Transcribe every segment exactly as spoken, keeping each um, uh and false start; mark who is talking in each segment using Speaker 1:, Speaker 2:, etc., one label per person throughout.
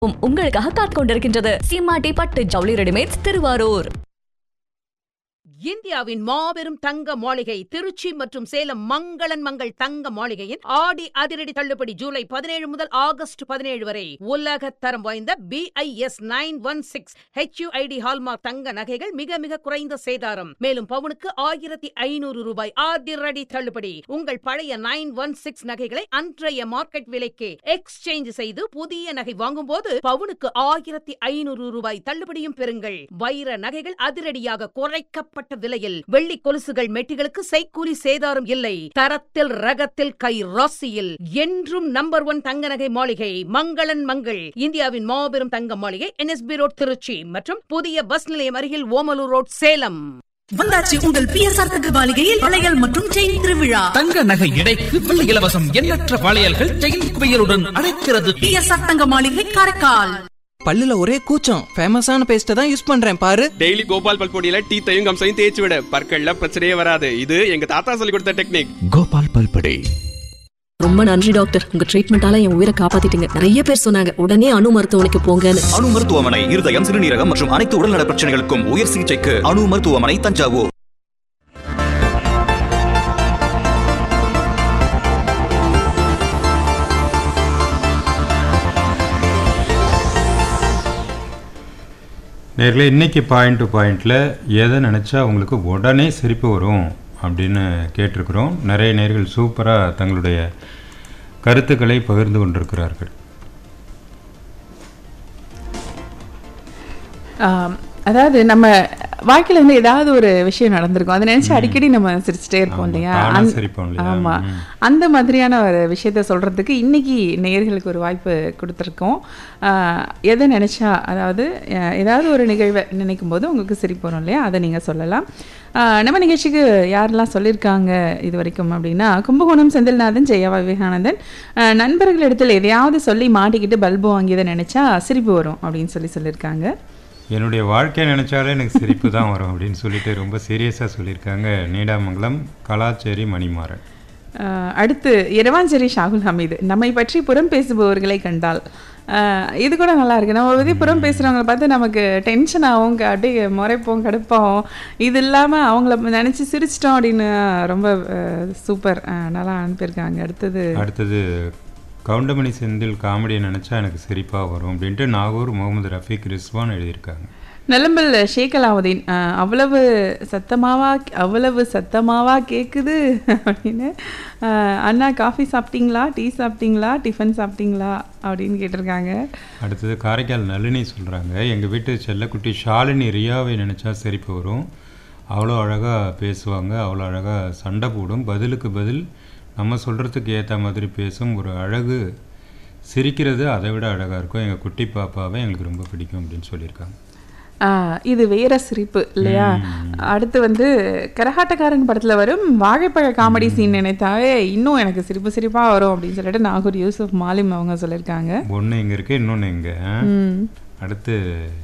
Speaker 1: உங்களுக்காக காத்துக் கொண்டிருக்கின்றது சீமாட்டி பட்டு ஜவுளி ரெடிமேட்ஸ் திருவாரூர்.
Speaker 2: இந்தியாவின் மாபெரும் தங்க மாளிகை திருச்சி மற்றும் சேலம் மங்களன் மங்கள் தங்க மாளிகையின் ஆடி அதிரடி தள்ளுபடி ஜூலை பதினேழு முதல் ஆகஸ்ட் பதினேழு வரை. உலக தரம் வாய்ந்த B I S nine one six H you I D hallmark தங்க நகைகள் மிக மிக குறைந்த சேதாரம். மேலும் பவுனுக்கு ஆயிரத்தி ஐநூறு ரூபாய் அதிரடி தள்ளுபடி. உங்கள் பழைய நைன் ஒன் சிக்ஸ் நகைகளை அன்றைய மார்க்கெட் விலைக்கு எக்ஸ்சேஞ்ச் செய்து புதிய நகை வாங்கும் போது பவுனுக்கு ஆயிரத்தி ஐநூறு ரூபாய் தள்ளுபடியும் பெறுங்கள். வைர நகைகள் அதிரடியாக குறைக்கப்பட்ட விலையில். வெள்ளி கொலுசுகள் மெட்டிகளுக்கு செய்கூலி சேதாரம் இல்லை. தரத்தில் ரகத்தில் கை ராசியில் என்றும் நம்பர் ஒன் தங்க நகை மாளிகை மங்களன் மங்கள். இந்தியாவின் மாபெரும் தங்க மாளிகை N S B road Trichy மற்றும் புதிய பஸ் நிலையம் அருகில் ஓமலூர் ரோட் சேலம்.
Speaker 3: வந்தாச்சு உங்கள் பி எஸ் ஆர் தங்க மாளிகையில் வளையல் மற்றும் செயின் திருவிழா.
Speaker 4: தங்க நகை எடைக்கு வெள்ளி இலவசம். எண்ணற்ற வளையல்கள் செயின் குவியலுடன் அழைக்கிறது.
Speaker 3: பி எஸ் ஆர் தங்க மாளிகை காரைக்கால்.
Speaker 5: பல்லுல ஒரே கூச்சம், ஃபேமஸான பேஸ்ட தான் யூஸ் பண்றேன் பாரு.
Speaker 6: டெய்லி கோபால் பல் பொடியில டீத்தையும் கம்சையும் தேய்ச்சி விட, பற்கள்ல பிரச்சனையே வராது. இது எங்க தாத்தா சொல்லி கொடுத்த டெக்னிக்.
Speaker 7: கோபால் பல் பொடி.
Speaker 8: ரொம்ப நன்றி டாக்டர், உங்க ட்ரீட்மெண்டால என் உயிரை காப்பாத்திட்டீங்க. நிறைய பேர் சொன்னாங்க உடனே அணு மருத்துவமனைக்கு போங்கன்னு.
Speaker 9: அணு மருத்துவமனை இருதயம், சிறுநீரகம் மற்றும் அனைத்து உடல்நல பிரச்சனைகளுக்கும் உயர் சிகிச்சைக்கு அணு மருத்துவமனை தஞ்சாவூர்.
Speaker 10: நேர்களே, இன்றைக்கி பாயிண்ட் டு பாயிண்டில் எதை நினச்சா உங்களுக்கு உடனே சிரிப்பு வரும் அப்படின்னு கேட்டிருக்கிறோம். நிறைய நேர்கள் சூப்பராக தங்களுடைய கருத்துக்களை பகிர்ந்து கொண்டிருக்கிறார்கள்.
Speaker 11: அதாவது நம்ம வாழ்க்கையில் வந்து ஏதாவது ஒரு விஷயம் நடந்திருக்கும், அதை நினச்சி அடிக்கடி நம்ம சிரிச்சுட்டே இருப்போம் இல்லையா? ஆமாம், அந்த மாதிரியான ஒரு விஷயத்த சொல்கிறதுக்கு இன்றைக்கி நேயர்களுக்கு ஒரு வாய்ப்பு கொடுத்துருக்கோம். எதை நினச்சா, அதாவது ஏதாவது ஒரு நிகழ்வை நினைக்கும் போது உங்களுக்கு சிரிப்பு வரும் இல்லையா, அதை நீங்கள் சொல்லலாம். நம்ம நிகழ்ச்சிக்கு யாரெல்லாம் சொல்லியிருக்காங்க இது வரைக்கும் அப்படின்னா, கும்பகோணம் செந்தில்நாதன், ஜெயா விவேகானந்தன், நண்பர்களிடத்தில் எதையாவது சொல்லி மாட்டிக்கிட்டு பல்பு வாங்கியதை நினச்சா சிரிப்பு வரும் அப்படின்னு சொல்லி சொல்லியிருக்காங்க.
Speaker 10: என்னுடைய வாழ்க்கையை நினச்சாலே எனக்கு சிரிப்பு தான் வரும் அப்படின்னு சொல்லிட்டு ரொம்ப சீரியஸாக சொல்லியிருக்காங்க நீடாமங்கலம் கலாச்சேரி மணிமாறன்.
Speaker 11: அடுத்து இரவாஞ்சேரி ஷாகுல் ஹமீது, நம்மை பற்றி புறம் பேசுபவர்களை கண்டால். இது கூட நல்லா இருக்குது. நம்ம பற்றி புறம் பேசுகிறவங்களை பார்த்து நமக்கு டென்ஷன் ஆகும், அப்படியே முறைப்போம், கடுப்பாகும். இது இல்லாமல் அவங்கள நினச்சி சிரிச்சிட்டோம் அப்படின்னு ரொம்ப சூப்பர், நல்லா அனுப்பியிருக்காங்க. அடுத்தது
Speaker 10: அடுத்தது கவுண்டமணி செந்தில் காமெடியை நினச்சா எனக்கு சிரிப்பாக வரும் அப்படின்ட்டு நாகூர் முகமது ரஃபீக் ரிஸ்வான் எழுதியிருக்காங்க.
Speaker 11: நெலம்பல் ஷேக் அலாவுதீன், அவ்வளவு சத்தமாவா அவ்வளவு சத்தமாவா கேட்குது அப்படின்னு. அண்ணா காஃபி சாப்பிட்டீங்களா, டீ சாப்பிட்டீங்களா, டிஃபன் சாப்பிட்டீங்களா அப்படின்னு கேட்டிருக்காங்க.
Speaker 10: அடுத்தது காரைக்கால் நளினி சொல்கிறாங்க, எங்கள் வீட்டு செல்லக்குட்டி ஷாலினி ரியாவை நினச்சா சிரிப்பு வரும். அவ்வளோ அழகாக பேசுவாங்க, அவ்வளோ அழகாக சண்டை போடும், பதிலுக்கு பதில் நம்ம சொல்கிறதுக்கு ஏற்ற மாதிரி பேசும், ஒரு அழகு, சிரிக்கிறது அதை விட அழகாக இருக்கும். எங்கள் குட்டி பாப்பாவை எங்களுக்கு ரொம்ப பிடிக்கும் அப்படின்னு சொல்லியிருக்காங்க.
Speaker 11: இது வேற சிரிப்பு இல்லையா? அடுத்து வந்து கரகாட்டக்காரன் படத்தில் வரும் வாழைப்பழ காமெடி சீன் நினைத்தாவே இன்னும் எனக்கு சிரிப்பு சிரிப்பாக வரும் அப்படின்னு சொல்லிட்டு நாகூர் யூசுப் மாலிம் அவங்க சொல்லியிருக்காங்க.
Speaker 10: ஒன்று இங்கே இருக்குது, இன்னொன்று இங்கே. அடுத்து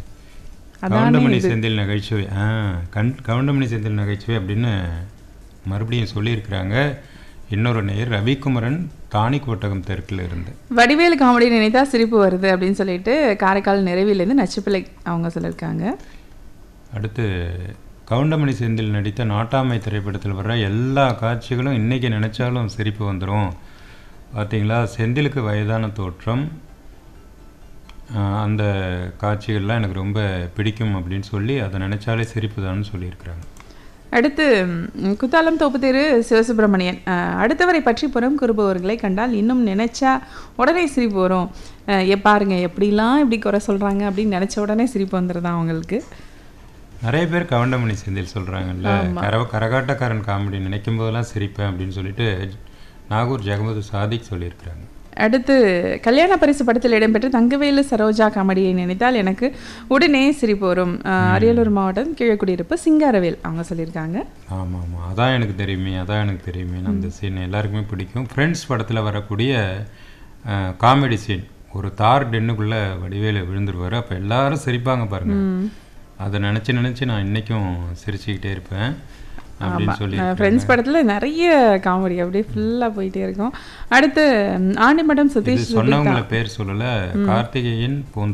Speaker 10: கவுண்டமணி செந்தில் நகைச்சுவை, ஆ கண் கவுண்டமணி செந்தில் நகைச்சுவை அப்படின்னு மறுபடியும் சொல்லியிருக்கிறாங்க. இன்னொரு நேர் ரவிக்குமரன் தானி கோட்டகம் தெற்கில் இருந்து
Speaker 11: வடிவேலு காமெடி நினைத்தா சிரிப்பு வருது அப்படின்னு சொல்லிட்டு காரைக்கால் நிறைவிலேருந்து நச்சுப்பிள்ளை அவங்க சொல்லியிருக்காங்க.
Speaker 10: அடுத்து கவுண்டமணி செந்தில் நடித்த நாட்டாமை திரைப்படத்தில் வர்ற எல்லா காட்சிகளும் இன்றைக்கி நினச்சாலும் சிரிப்பு வந்துடும். பார்த்தீங்களா, செந்திலுக்கு வயதான தோற்றம், அந்த காட்சிகள்லாம் எனக்கு ரொம்ப பிடிக்கும் அப்படின்னு சொல்லி அதை நினச்சாலே சிரிப்பு தான்னு சொல்லியிருக்கிறாங்க.
Speaker 11: அடுத்து குத்தாலம் தோப்பு தெரு சிவசுப்பிரமணியன், அடுத்தவரை பற்றி புறம் கூறுபவர்களை கண்டால் இன்னும் நினச்சா உடனே சிரிப்பு வரும். எ பாருங்க எப்படிலாம் இப்படி குறை சொல்கிறாங்க அப்படின்னு நினச்ச உடனே சிரிப்பு வந்துடுதான் அவங்களுக்கு.
Speaker 10: நிறைய பேர் கவுண்டமணி செந்தில் சொல்கிறாங்கல்ல, கர கரகாட்டக்காரன் காமெடி நினைக்கும் போதெல்லாம் சிரிப்பேன் அப்படின்னு சொல்லிட்டு நாகூர் ஜெகமது சாதிக் சொல்லியிருக்கிறாங்க.
Speaker 11: அடுத்து கல்யாண பரிசு படத்தில் இடம்பெற்ற தங்கவேலு சரோஜா காமெடியை நினைத்தால் எனக்கு உடனே சிரிப்பு வரும். அரியலூர் மாவட்டம் கீழக்குடியிருப்பு சிங்காரவேல் அவங்க சொல்லியிருக்காங்க.
Speaker 10: ஆமாம் ஆமாம், அதான் எனக்கு தெரியுமே, அதான் எனக்கு தெரியுமே, அந்த சீன் எல்லாருக்குமே பிடிக்கும். ஃப்ரெண்ட்ஸ் படத்தில் வரக்கூடிய காமெடி சீன், ஒரு தார் டென்னுக்குள்ளே வடிவேல விழுந்துருவார், அப்போ எல்லாரும் சிரிப்பாங்க பாருங்கள். அதை நினச்சி நினச்சி நான் இன்றைக்கும் சிரிச்சுக்கிட்டே இருப்பேன்.
Speaker 11: ஃப்ரெண்ட்ஸ் படத்தில் நிறைய காமெடி அப்படியே ஃபுல்லாக போயிட்டே இருக்கும். அடுத்து ஆண்டிமடம் சதீஷ்
Speaker 10: சொன்னவங்கள பேர் சொல்லலை, கார்த்திகேயன்